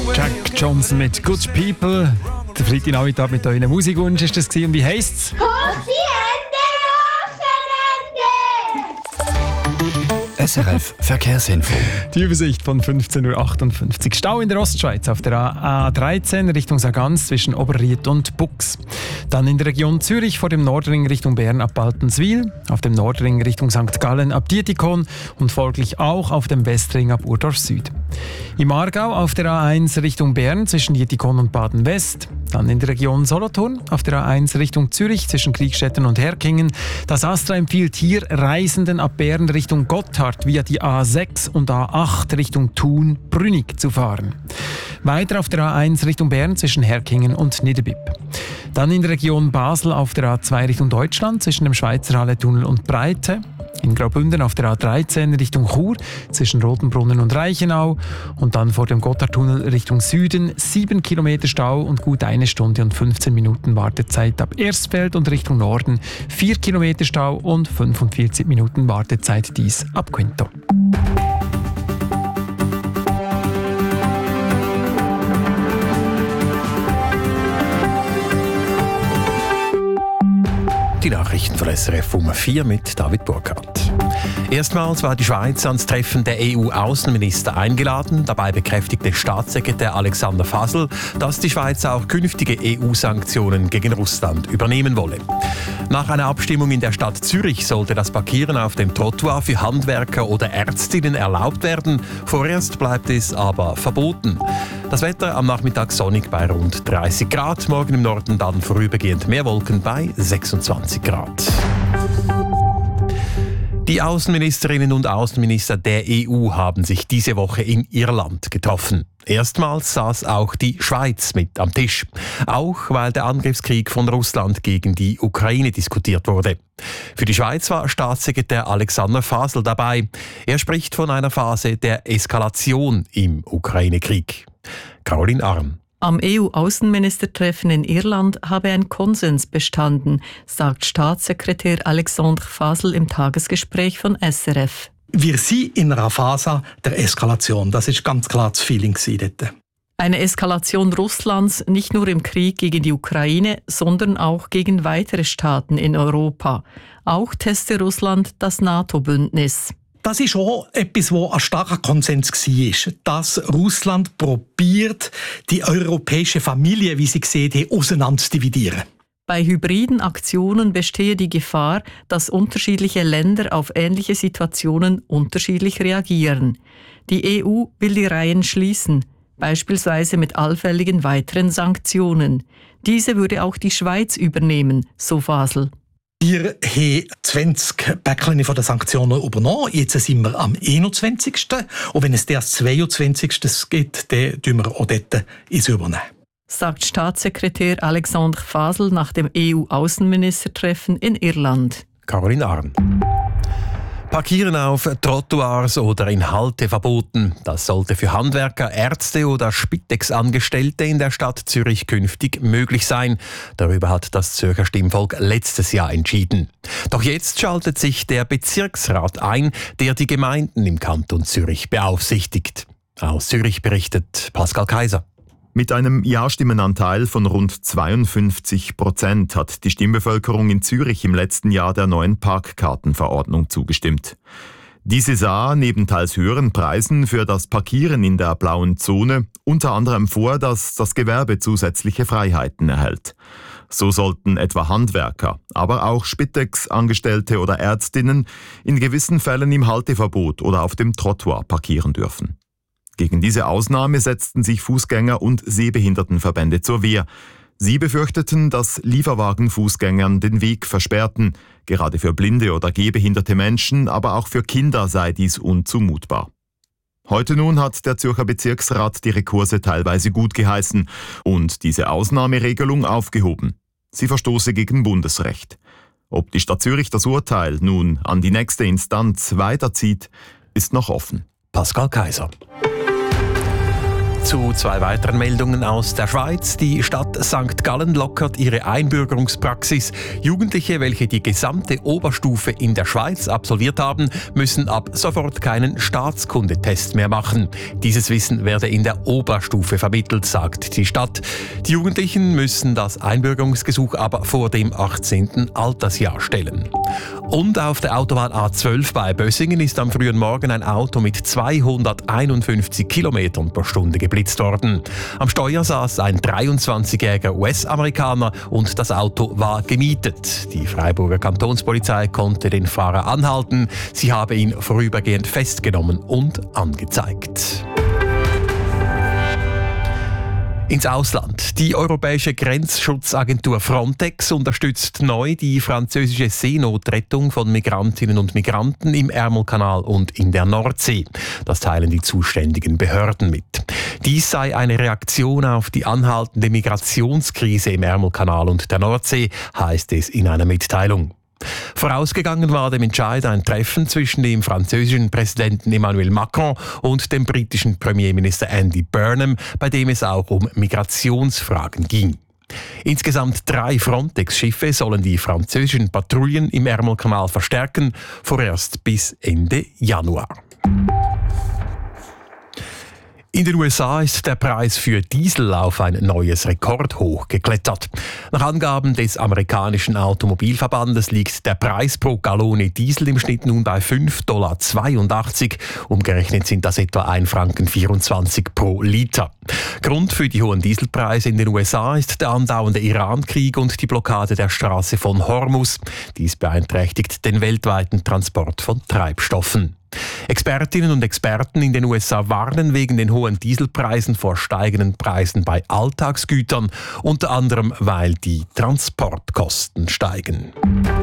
Jack Johnson mit Good People. Der Freitagnachmittag mit euren Musikwunsch ist das gewesen. Und wie heisst's? SRF Verkehrsinfo. Die Übersicht von 15.58 Uhr. Stau in der Ostschweiz auf der A13 Richtung Sargans zwischen Oberried und Bux. Dann in der Region Zürich vor dem Nordring Richtung Bern ab Baltenswil, auf dem Nordring Richtung St. Gallen ab Dietikon und folglich auch auf dem Westring ab Urdorf Süd. Im Aargau auf der A1 Richtung Bern zwischen Dietikon und Baden-West. Dann in der Region Solothurn auf der A1 Richtung Zürich zwischen Kriegstetten und Herkingen. Das Astra empfiehlt hier Reisenden ab Bern Richtung Gotthard via die A6 und A8 Richtung Thun-Brünig zu fahren. Weiter auf der A1 Richtung Bern zwischen Herkingen und Niederbipp. Dann in der Region Basel auf der A2 Richtung Deutschland zwischen dem Schweizer Halletunnel und Breite. In Graubünden auf der A13 Richtung Chur zwischen Rotenbrunnen und Reichenau und dann vor dem Gotthardtunnel Richtung Süden 7 Kilometer Stau und gut 1 Stunde und 15 Minuten Wartezeit ab Erstfeld und Richtung Norden 4 Kilometer Stau und 45 Minuten Wartezeit dies ab Quinto. Die Nachrichten von SRF um 4 mit David Burkhardt. Erstmals war die Schweiz ans Treffen der EU-Außenminister eingeladen. Dabei bekräftigte Staatssekretär Alexander Fasel, dass die Schweiz auch künftige EU-Sanktionen gegen Russland übernehmen wolle. Nach einer Abstimmung in der Stadt Zürich sollte das Parkieren auf dem Trottoir für Handwerker oder Ärztinnen erlaubt werden. Vorerst bleibt es aber verboten. Das Wetter am Nachmittag sonnig bei rund 30 Grad. Morgen im Norden dann vorübergehend mehr Wolken bei 26 Grad. Die Außenministerinnen und Außenminister der EU haben sich diese Woche in Irland getroffen. Erstmals saß auch die Schweiz mit am Tisch. Auch weil der Angriffskrieg von Russland gegen die Ukraine diskutiert wurde. Für die Schweiz war Staatssekretär Alexander Fasel dabei. Er spricht von einer Phase der Eskalation im Ukraine-Krieg. Caroline Arm. Am EU-Außenministertreffen in Irland habe ein Konsens bestanden, sagt Staatssekretär Alexandre Fasel im Tagesgespräch von SRF. Wir sind in einer Phase der Eskalation. Das ist ganz klar das Feeling dort. Eine Eskalation Russlands nicht nur im Krieg gegen die Ukraine, sondern auch gegen weitere Staaten in Europa. Auch teste Russland das NATO-Bündnis. Das ist auch etwas, wo ein starker Konsens war, dass Russland probiert, die europäische Familie, wie sie gesehen haben, auseinander zu dividieren. Bei hybriden Aktionen bestehe die Gefahr, dass unterschiedliche Länder auf ähnliche Situationen unterschiedlich reagieren. Die EU will die Reihen schließen, beispielsweise mit allfälligen weiteren Sanktionen. Diese würde auch die Schweiz übernehmen, so Fasel. Wir haben 20 Päckchen von den Sanktionen übernommen. Jetzt sind wir am 21. Und wenn es das 22. gibt, dann tun wir auch dort übernehmen. Sagt Staatssekretär Alexandre Fasel nach dem EU-Außenministertreffen in Irland. Caroline Arn. Parkieren auf Trottoirs oder in Halteverboten. Das sollte für Handwerker, Ärzte oder Spitex-Angestellte in der Stadt Zürich künftig möglich sein. Darüber hat das Zürcher Stimmvolk letztes Jahr entschieden. Doch jetzt schaltet sich der Bezirksrat ein, der die Gemeinden im Kanton Zürich beaufsichtigt. Aus Zürich berichtet Pascal Kaiser. Mit einem Ja-Stimmenanteil von rund 52% hat die Stimmbevölkerung in Zürich im letzten Jahr der neuen Parkkartenverordnung zugestimmt. Diese sah neben teils höheren Preisen für das Parkieren in der blauen Zone unter anderem vor, dass das Gewerbe zusätzliche Freiheiten erhält. So sollten etwa Handwerker, aber auch Spitex-Angestellte oder Ärztinnen in gewissen Fällen im Halteverbot oder auf dem Trottoir parkieren dürfen. Gegen diese Ausnahme setzten sich Fußgänger- und Sehbehindertenverbände zur Wehr. Sie befürchteten, dass Lieferwagen Fußgängern den Weg versperrten. Gerade für blinde oder gehbehinderte Menschen, aber auch für Kinder sei dies unzumutbar. Heute nun hat der Zürcher Bezirksrat die Rekurse teilweise gut geheißen und diese Ausnahmeregelung aufgehoben. Sie verstoße gegen Bundesrecht. Ob die Stadt Zürich das Urteil nun an die nächste Instanz weiterzieht, ist noch offen. Pascal Kaiser. Zu zwei weiteren Meldungen aus der Schweiz. Die Stadt St. Gallen lockert ihre Einbürgerungspraxis. Jugendliche, welche die gesamte Oberstufe in der Schweiz absolviert haben, müssen ab sofort keinen Staatskundetest mehr machen. Dieses Wissen werde in der Oberstufe vermittelt, sagt die Stadt. Die Jugendlichen müssen das Einbürgerungsgesuch aber vor dem 18. Altersjahr stellen. Und auf der Autobahn A12 bei Bösingen ist am frühen Morgen ein Auto mit 251 Kilometern pro Stunde geblitzt worden. Am Steuer saß ein 23-jähriger US-Amerikaner und das Auto war gemietet. Die Freiburger Kantonspolizei konnte den Fahrer anhalten. Sie habe ihn vorübergehend festgenommen und angezeigt. Ins Ausland. Die Europäische Grenzschutzagentur Frontex unterstützt neu die französische Seenotrettung von Migrantinnen und Migranten im Ärmelkanal und in der Nordsee. Das teilen die zuständigen Behörden mit. Dies sei eine Reaktion auf die anhaltende Migrationskrise im Ärmelkanal und der Nordsee, heißt es in einer Mitteilung. Vorausgegangen war dem Entscheid ein Treffen zwischen dem französischen Präsidenten Emmanuel Macron und dem britischen Premierminister Andy Burnham, bei dem es auch um Migrationsfragen ging. Insgesamt 3 Frontex-Schiffe sollen die französischen Patrouillen im Ärmelkanal verstärken, vorerst bis Ende Januar. In den USA ist der Preis für Diesel auf ein neues Rekordhoch geklettert. Nach Angaben des amerikanischen Automobilverbandes liegt der Preis pro Gallone Diesel im Schnitt nun bei $5,82. Umgerechnet sind das etwa 1,24 Franken pro Liter. Grund für die hohen Dieselpreise in den USA ist der andauernde Iran-Krieg und die Blockade der Straße von Hormuz. Dies beeinträchtigt den weltweiten Transport von Treibstoffen. Expertinnen und Experten in den USA warnen wegen den hohen Dieselpreisen vor steigenden Preisen bei Alltagsgütern, unter anderem weil die Transportkosten steigen.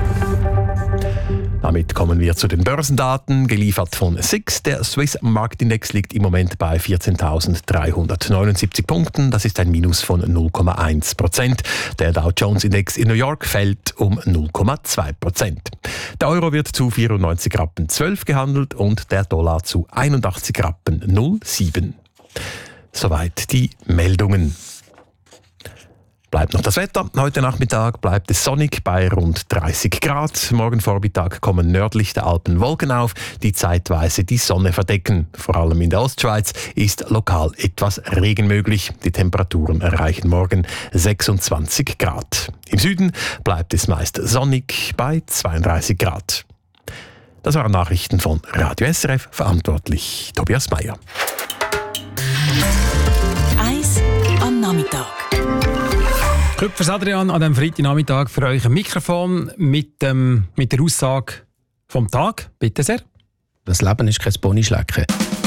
Damit kommen wir zu den Börsendaten, geliefert von SIX. Der Swiss Marktindex liegt im Moment bei 14.379 Punkten. Das ist ein Minus von 0,1%. Der Dow Jones Index in New York fällt um 0,2%. Der Euro wird zu 94,12 Rappen gehandelt und der Dollar zu 81,07 Rappen. Soweit die Meldungen. Bleibt noch das Wetter. Heute Nachmittag bleibt es sonnig bei rund 30 Grad. Morgen Vormittag kommen nördlich der Alpen Wolken auf, die zeitweise die Sonne verdecken. Vor allem in der Ostschweiz ist lokal etwas Regen möglich. Die Temperaturen erreichen morgen 26 Grad. Im Süden bleibt es meist sonnig bei 32 Grad. Das waren Nachrichten von Radio SRF, verantwortlich Tobias Meyer. Eis am Nachmittag. Klüpfers Adrian an diesem Freitagnachmittag für euch ein Mikrofon mit der Aussage vom Tag. Bitte sehr. Das Leben ist kein Ponyschlecken.